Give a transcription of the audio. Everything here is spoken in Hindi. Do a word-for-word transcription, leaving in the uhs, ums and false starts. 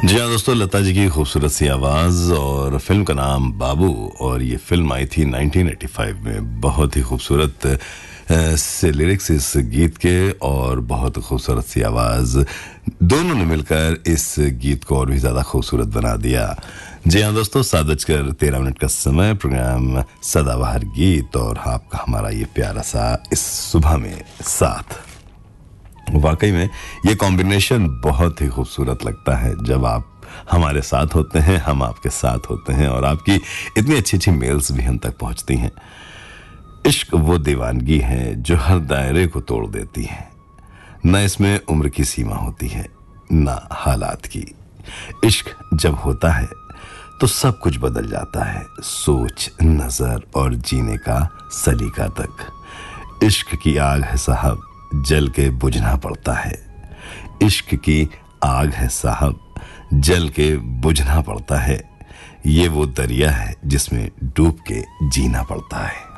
जी हाँ दोस्तों, लता जी की खूबसूरत सी आवाज़ और फिल्म का नाम बाबू। और ये फिल्म आई थी नाइनटीन एटी फाइव में। बहुत ही खूबसूरत अ, से लिरिक्स इस गीत के और बहुत खूबसूरत सी आवाज़, दोनों ने मिलकर इस गीत को और भी ज़्यादा खूबसूरत बना दिया। जी हाँ दोस्तों, सात बजकर तेरह मिनट का समय, प्रोग्राम सदाबहार गीत और आपका हमारा ये प्यारा सा इस सुबह में साथ। वाकई में ये कॉम्बिनेशन बहुत ही खूबसूरत लगता है जब आप हमारे साथ होते हैं, हम आपके साथ होते हैं और आपकी इतनी अच्छी अच्छी मेल्स भी हम तक पहुंचती हैं। इश्क वो दीवानगी है जो हर दायरे को तोड़ देती है, न इसमें उम्र की सीमा होती है न हालात की। इश्क जब होता है तो सब कुछ बदल जाता है, सोच, नजर और जीने का सलीका तक। इश्क की आग है साहब, जल के बुझना पड़ता है। इश्क की आग है साहब, जल के बुझना पड़ता है। ये वो दरिया है जिसमें डूब के जीना पड़ता है।